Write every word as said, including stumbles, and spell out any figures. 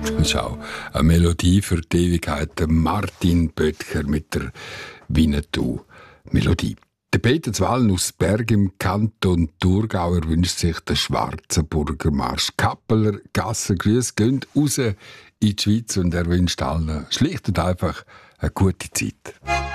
Das ist auch eine Melodie für die Ewigkeit. Martin Böttcher mit der Winnetou-Melodie. Der Peter Zwallen aus Berg im Kanton Thurgau wünscht sich den Schwarzenburger Marsch. Kappeler Gassengrüße gehen raus in die Schweiz und er wünscht allen schlicht und einfach eine gute Zeit.